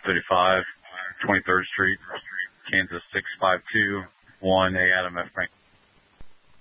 35, 23rd Street, Kansas 652, 1A Adam F. Frank.